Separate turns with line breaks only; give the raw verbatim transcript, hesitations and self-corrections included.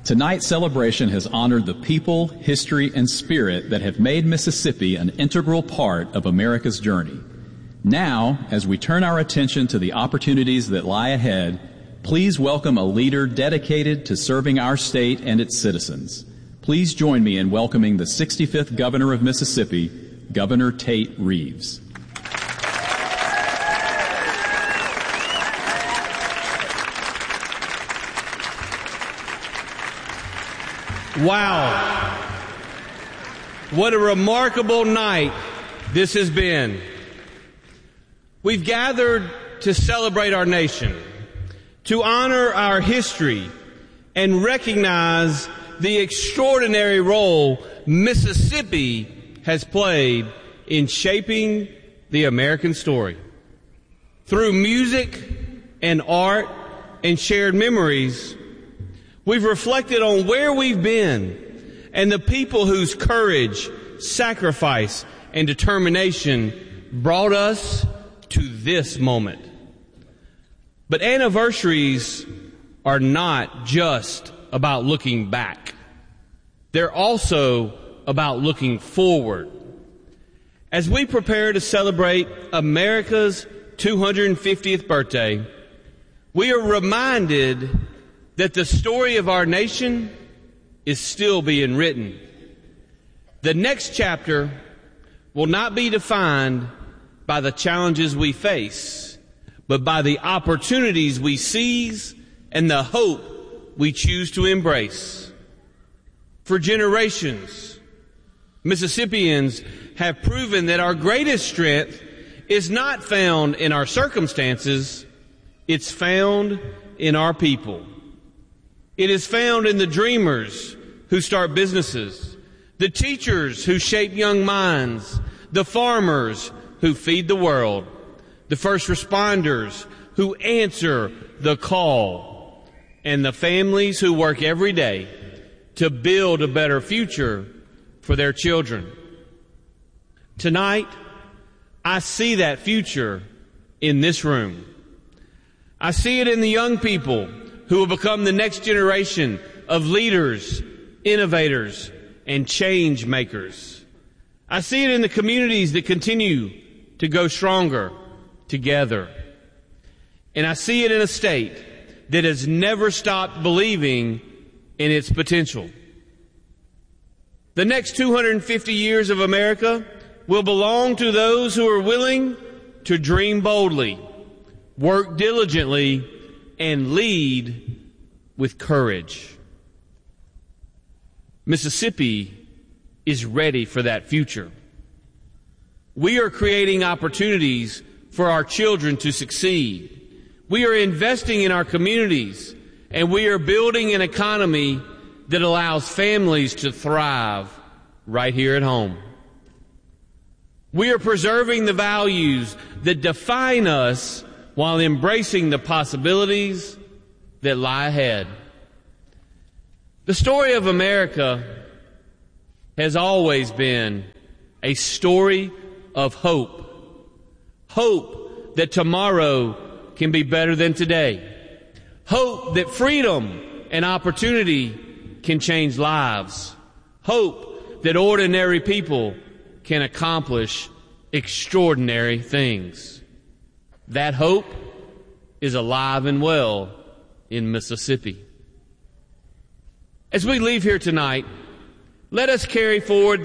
Tonight's celebration has honored the people, history, and spirit that have made Mississippi an integral part of America's journey. Now, as we turn our attention to the opportunities that lie ahead, please welcome a leader dedicated to serving our state and its citizens. Please join me in welcoming the sixty-fifth Governor of Mississippi, Governor Tate Reeves.
Wow. What a remarkable night this has been. We've gathered to celebrate our nation, to honor our history, and recognize the extraordinary role Mississippi has played in shaping the American story. Through music and art and shared memories, we've reflected on where we've been and the people whose courage, sacrifice, and determination brought us to this moment. But anniversaries are not just about looking back. They're also about looking forward. As we prepare to celebrate America's two hundred fiftieth birthday, we are reminded that the story of our nation is still being written. The next chapter will not be defined by the challenges we face, but by the opportunities we seize and the hope we choose to embrace. For generations, Mississippians have proven that our greatest strength is not found in our circumstances, it's found in our people. It is found in the dreamers who start businesses, the teachers who shape young minds, the farmers who feed the world, the first responders who answer the call, and the families who work every day to build a better future for their children. Tonight, I see that future in this room. I see it in the young people who will become the next generation of leaders, innovators, and change makers. I see it in the communities that continue to go stronger together. And I see it in a state that has never stopped believing in its potential. The next two hundred fifty years of America will belong to those who are willing to dream boldly, work diligently, and lead with courage. Mississippi is ready for that future. We are creating opportunities for our children to succeed. We are investing in our communities, and we are building an economy that allows families to thrive right here at home. We are preserving the values that define us while embracing the possibilities that lie ahead. The story of America has always been a story of hope. Hope that tomorrow can be better than today. Hope that freedom and opportunity can change lives. Hope that ordinary people can accomplish extraordinary things. That hope is alive and well in Mississippi. As we leave here tonight, let us carry forward